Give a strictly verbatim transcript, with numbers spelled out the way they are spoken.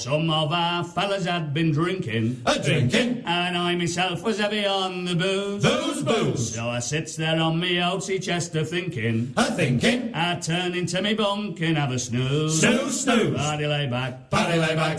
Some of our fellas had been drinking, A drinking, and I myself was heavy on the booze. those booze, So I sits there on me outsy chest a thinking, a thinking, I turn into me bunk and have a snooze. snooze, snooze, Body lay back, body lay back,